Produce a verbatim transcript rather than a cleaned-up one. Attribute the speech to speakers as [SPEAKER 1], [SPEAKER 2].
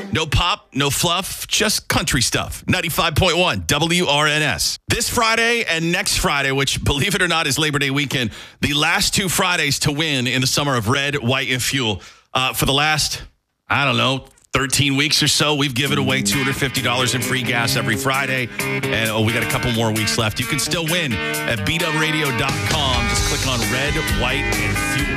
[SPEAKER 1] No pop, no fluff, just country stuff. ninety-five point one W R N S. This Friday and next Friday, which, believe it or not, is Labor Day weekend, the last two Fridays to win in the summer of Red, White, and Fuel. Uh, for the last, I don't know, thirteen weeks or so, we've given away two hundred fifty dollars in free gas every Friday. And, oh, we got a couple more weeks left. You can still win at beat up radio dot com. Just click on Red, White, and Fuel.